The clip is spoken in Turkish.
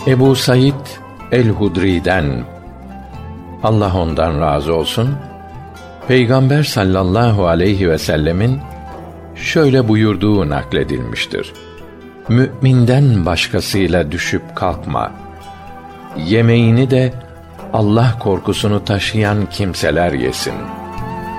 Ebu Said el-Hudri'den, Allah ondan razı olsun, Peygamber sallallahu aleyhi ve sellemin şöyle buyurduğu nakledilmiştir: Mü'minden başkasıyla düşüp kalkma. Yemeğini de Allah korkusunu taşıyan kimseler yesin.